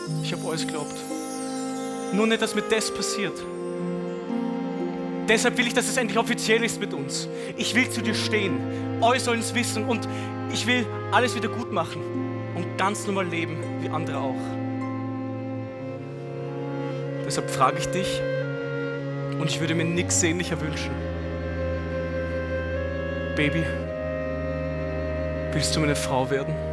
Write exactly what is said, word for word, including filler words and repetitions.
Ich habe alles geglaubt. Nur nicht, dass mir das passiert. Deshalb will ich, dass es endlich offiziell ist mit uns. Ich will zu dir stehen. Alle sollen es wissen und ich will alles wieder gut machen und ganz normal leben, wie andere auch. Deshalb frage ich dich und ich würde mir nichts sehnlicher wünschen. Baby, willst du meine Frau werden?